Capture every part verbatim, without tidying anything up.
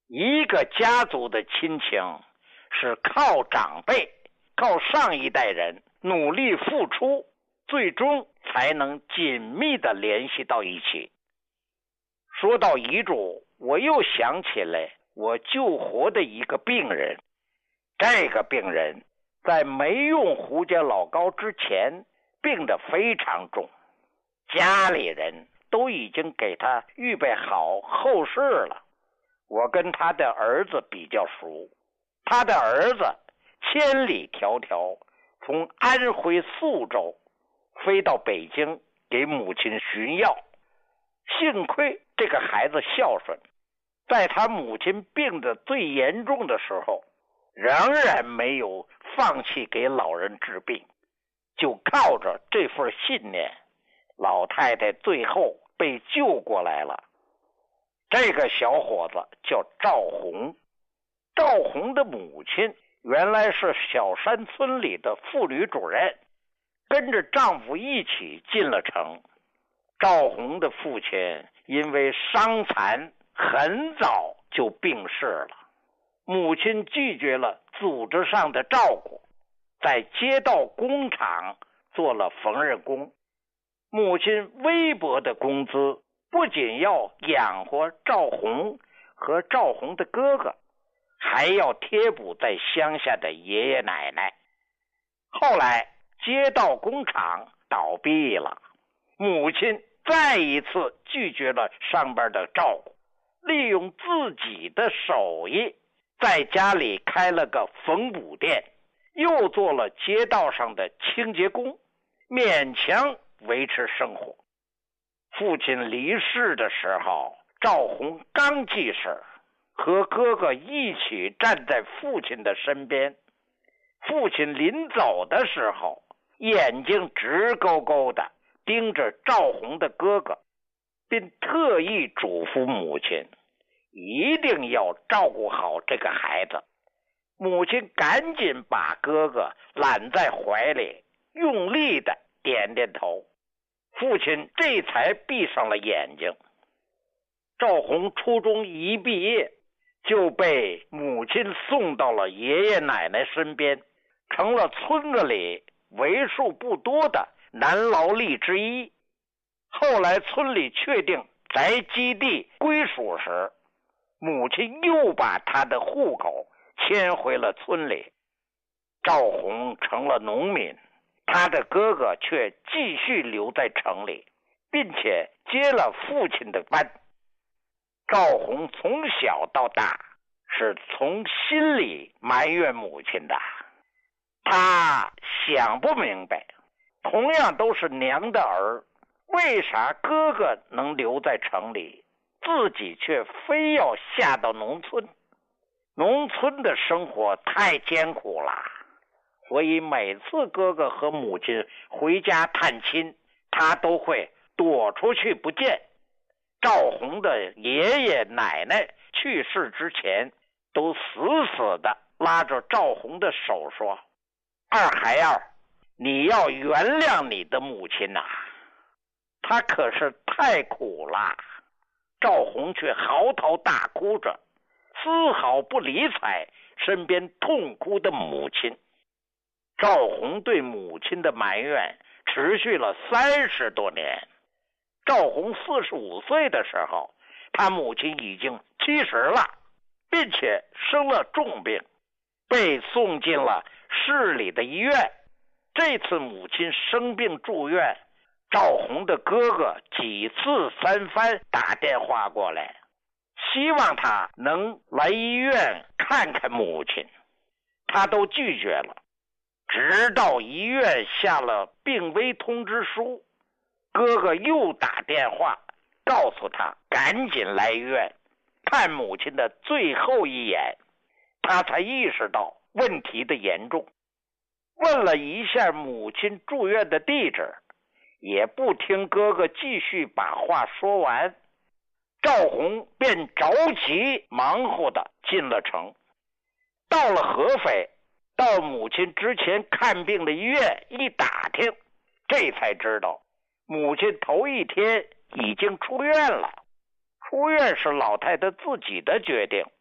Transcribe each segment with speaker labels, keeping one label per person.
Speaker 1: 一个家族的亲情是靠长辈、靠上一代人努力付出，最终才能紧密地联系到一起。说到遗嘱，我又想起来我救活的一个病人。这个病人在没用胡椒老膏之前病得非常重，家里人都已经给他预备好后事了。我跟他的儿子比较熟，他的儿子千里迢迢从安徽宿州飞到北京给母亲寻药。幸亏这个孩子孝顺，在他母亲病得最严重的时候，仍然没有放弃给老人治病，就靠着这份信念，老太太最后被救过来了。这个小伙子叫赵红，赵红的母亲原来是小山村里的妇女主任，跟着丈夫一起进了城。赵红的父亲因为伤残很早就病逝了，母亲拒绝了组织上的照顾，在街道工厂做了缝纫工。母亲微薄的工资不仅要养活赵红和赵红的哥哥，还要贴补在乡下的爷爷奶奶。后来街道工厂倒闭了，母亲再一次拒绝了上班的照顾，利用自己的手艺在家里开了个缝补店，又做了街道上的清洁工，勉强维持生活。父亲离世的时候，赵红刚记事，和哥哥一起站在父亲的身边。父亲临走的时候，眼睛直勾勾的盯着赵红的哥哥，并特意嘱咐母亲一定要照顾好这个孩子。母亲赶紧把哥哥揽在怀里，用力的点点头。父亲这才闭上了眼睛。赵红初中一毕业就被母亲送到了爷爷奶奶身边，成了村子里为数不多的男劳力之一。后来村里确定宅基地归属时，母亲又把他的户口迁回了村里。赵红成了农民，他的哥哥却继续留在城里，并且接了父亲的班。赵红从小到大是从心里埋怨母亲的，他想不明白，同样都是娘的儿，为啥哥哥能留在城里，自己却非要下到农村？农村的生活太艰苦了，所以每次哥哥和母亲回家探亲，他都会躲出去不见。赵红的爷爷奶奶去世之前，都死死的拉着赵红的手说：“二孩儿，你要原谅你的母亲呐、啊，她可是太苦了。”赵红却嚎啕大哭着，丝毫不理睬身边痛哭的母亲。赵红对母亲的埋怨持续了三十多年。赵红四十五岁的时候，他母亲已经七十了，并且生了重病，被送进了市里的医院。这次母亲生病住院，赵红的哥哥几次三番打电话过来，希望他能来医院看看母亲，他都拒绝了。直到医院下了病危通知书，哥哥又打电话告诉他赶紧来医院看母亲的最后一眼，他才意识到问题的严重。问了一下母亲住院的地址，也不听哥哥继续把话说完，赵红便着急忙活的进了城。到了合肥，到母亲之前看病的医院一打听，这才知道母亲头一天已经出院了。出院是老太太自己的决定，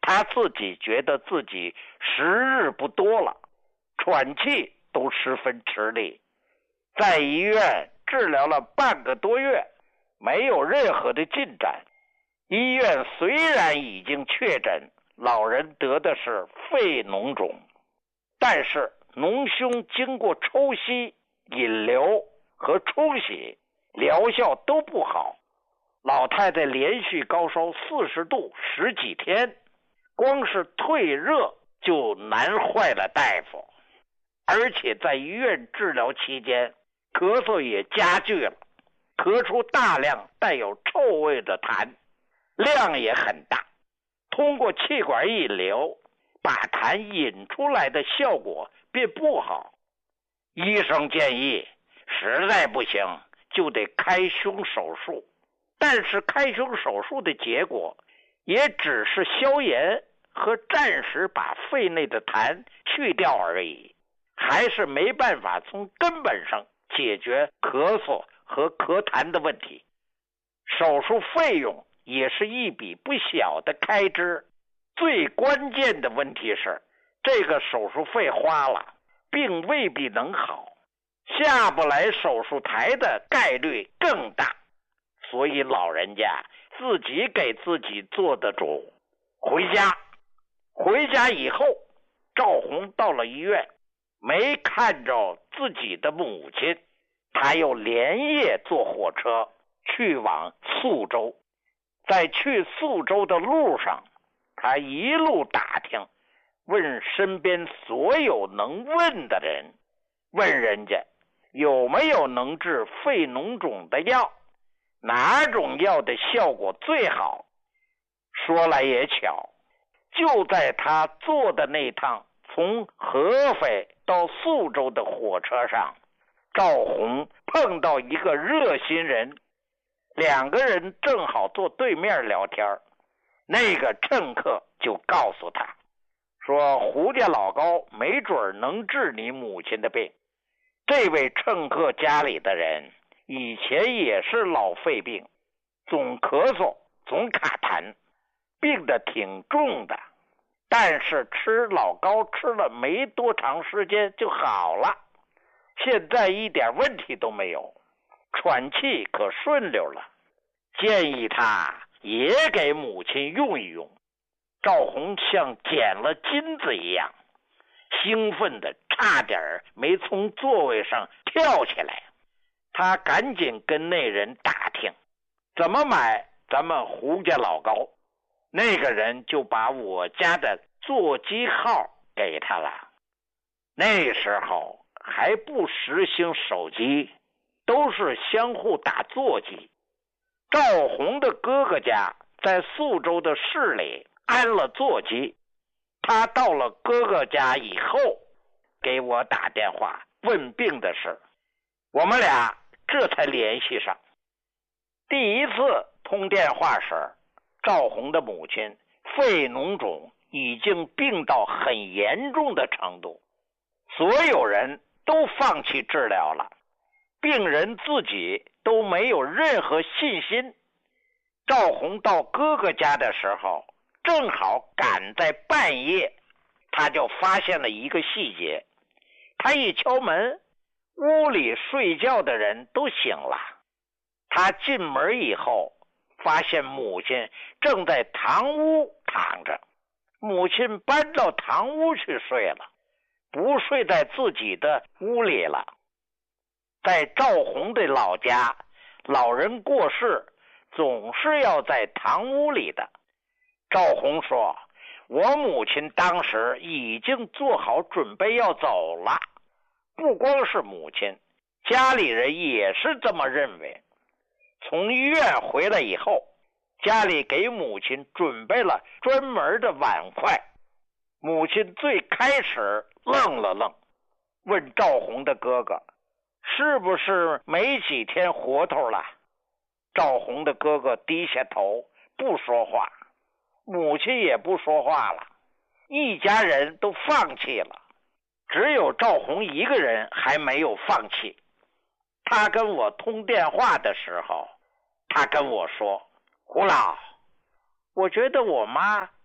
Speaker 1: 他自己觉得自己时日不多了，喘气都十分吃力，在医院治疗了半个多月，没有任何的进展。医院虽然已经确诊老人得的是肺脓肿，但是脓胸经过抽吸、引流和冲洗，疗效都不好。老太太连续高烧四十度十几天，光是退热就难坏了大夫，而且在医院治疗期间，咳嗽也加剧了，咳出大量带有臭味的痰，量也很大，通过气管引流把痰引出来的效果便不好。医生建议实在不行就得开胸手术，但是开胸手术的结果也只是消炎和暂时把肺内的痰去掉而已，还是没办法从根本上解决咳嗽和咳痰的问题。手术费用也是一笔不小的开支，最关键的问题是，这个手术费花了，病未必能好，下不来手术台的概率更大，所以老人家自己给自己做的主。回家，回家以后，赵红到了医院，没看着自己的母亲，他又连夜坐火车去往宿州。在去宿州的路上，他一路打听，问身边所有能问的人，问人家有没有能治肺脓肿的药，哪种药的效果最好。说来也巧，就在他坐的那趟从合肥到宿州的火车上，赵红碰到一个热心人，两个人正好坐对面聊天。那个乘客就告诉他说，胡家老高没准能治你母亲的病。这位乘客家里的人以前也是老肺病，总咳嗽总卡痰，病得挺重的，但是吃老高吃了没多长时间就好了，现在一点问题都没有，喘气可顺溜了，建议他也给母亲用一用。赵红像捡了金子一样，兴奋的差点没从座位上跳起来。他赶紧跟那人打听怎么买咱们胡家老高，那个人就把我家的座机号给他了。那时候还不实行手机，都是相互打座机。赵红的哥哥家在宿州的市里安了座机，他到了哥哥家以后给我打电话问病的事，我们俩这才联系上。第一次通电话时，赵红的母亲肺脓肿已经病到很严重的程度，所有人都放弃治疗了，病人自己都没有任何信心。赵红到哥哥家的时候，正好赶在半夜，他就发现了一个细节。他一敲门，屋里睡觉的人都醒了。他进门以后，发现母亲正在堂屋躺着。母亲搬到堂屋去睡了，不睡在自己的屋里了。在赵红的老家，老人过世总是要在堂屋里的。赵红说，我母亲当时已经做好准备要走了，不光是母亲，家里人也是这么认为。从医院回来以后，家里给母亲准备了专门的碗筷。母亲最开始愣了愣，问赵红的哥哥，是不是没几天活头了？赵红的哥哥低下头不说话，母亲也不说话了，一家人都放弃了，只有赵红一个人还没有放弃。他跟我通电话的时候，他跟我说，胡老，我觉得我妈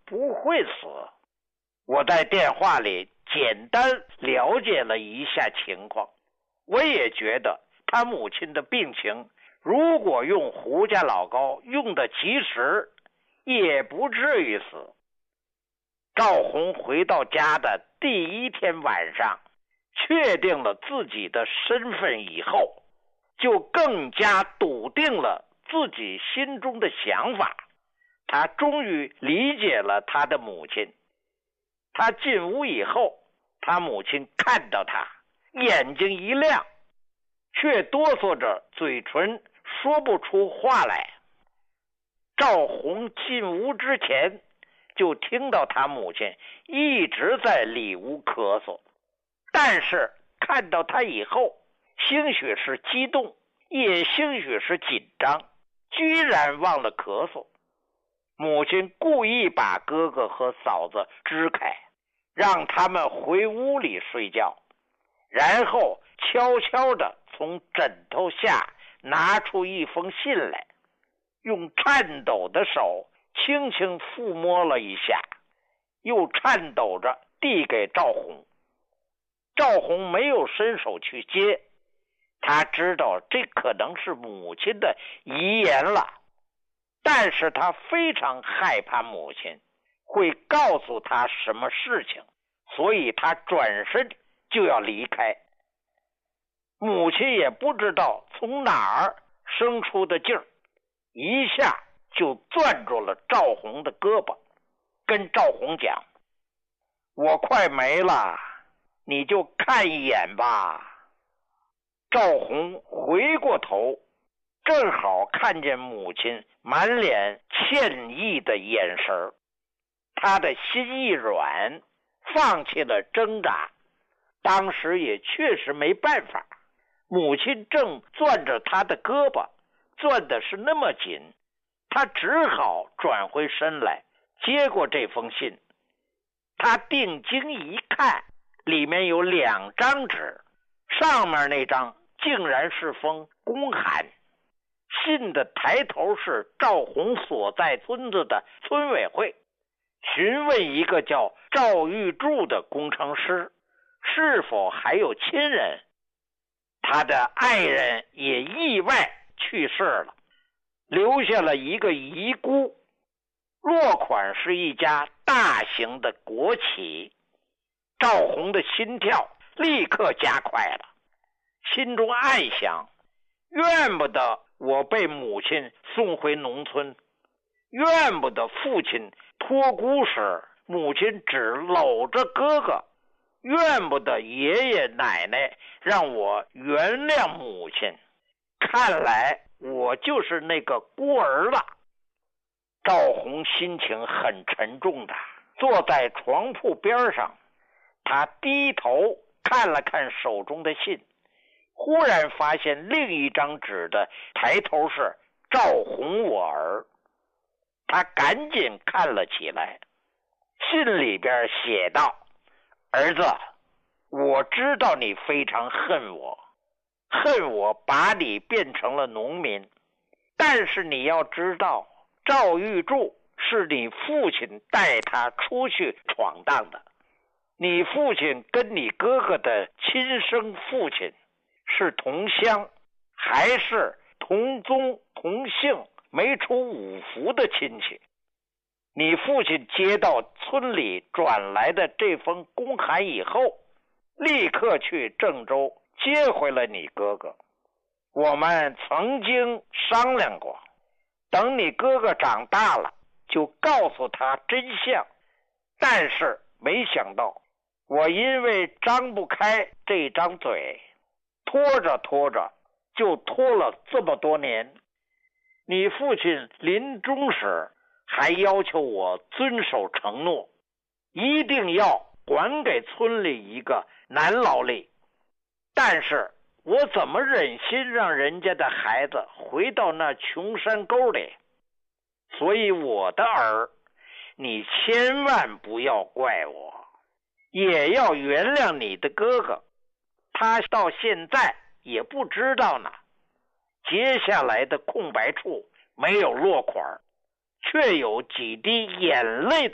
Speaker 1: 不会死。我在电话里简单了解了一下情况，我也觉得他母亲的病情如果用胡家老高用得及时，也不至于死。赵红回到家的第一天晚上，确定了自己的身份以后，就更加笃定了自己心中的想法。他终于理解了他的母亲。他进屋以后，他母亲看到他，眼睛一亮，却哆嗦着嘴唇说不出话来。赵红进屋之前，就听到他母亲一直在里屋咳嗽，但是看到他以后，兴许是激动，也兴许是紧张，居然忘了咳嗽。母亲故意把哥哥和嫂子支开，让他们回屋里睡觉，然后悄悄地从枕头下拿出一封信来，用颤抖的手轻轻抚摸了一下，又颤抖着递给赵红。赵红没有伸手去接，他知道这可能是母亲的遗言了，但是他非常害怕母亲会告诉他什么事情，所以他转身就要离开。母亲也不知道从哪儿生出的劲儿，一下就攥住了赵红的胳膊，跟赵红讲：我快没了，你就看一眼吧。赵红回过头，正好看见母亲满脸歉意的眼神，他的心一软，放弃了挣扎。当时也确实没办法，母亲正攥着他的胳膊，攥的是那么紧，他只好转回身来接过这封信。他定睛一看，里面有两张纸，上面那张竟然是封公函。信的抬头是赵红所在村子的村委会，询问一个叫赵玉柱的工程师是否还有亲人。他的爱人也意外去世了，留下了一个遗孤，落款是一家大型的国企。赵红的心跳立刻加快了，心中暗想：怨不得我被母亲送回农村，怨不得父亲托孤时母亲只搂着哥哥，怨不得爷爷奶奶让我原谅母亲，看来我就是那个孤儿了。赵红心情很沉重的坐在床铺边上，他低头看了看手中的信，忽然发现另一张纸的抬头是赵红我儿，他赶紧看了起来。信里边写道：儿子，我知道你非常恨我，恨我把你变成了农民，但是你要知道，赵玉柱是你父亲带他出去闯荡的，你父亲跟你哥哥的亲生父亲是同乡，还是同宗同姓没出五福的亲戚。你父亲接到村里转来的这封公函以后，立刻去郑州接回了你哥哥。我们曾经商量过，等你哥哥长大了就告诉他真相，但是没想到我因为张不开这张嘴，拖着拖着就拖了这么多年。你父亲临终时还要求我遵守承诺，一定要还给村里一个男劳力，但是我怎么忍心让人家的孩子回到那穷山沟里？所以我的儿，你千万不要怪我，也要原谅你的哥哥，他到现在也不知道呢。接下来的空白处没有落款，却有几滴眼泪